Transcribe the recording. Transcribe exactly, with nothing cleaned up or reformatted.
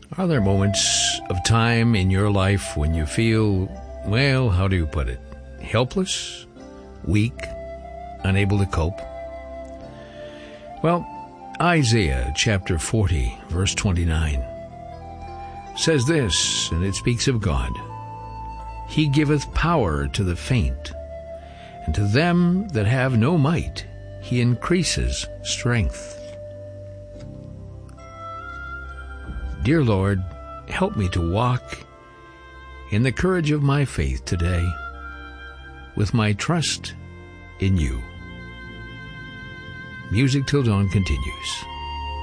Are there moments of time in your life when you feel, well, how do you put it, helpless, weak, unable to cope? Well, Isaiah chapter forty, verse twenty-nine says this, and it speaks of God. He giveth power to the faint, and to them that have no might he increases strength. Dear Lord, help me to walk in the courage of my faith today, with my trust in you. Music Till Dawn continues.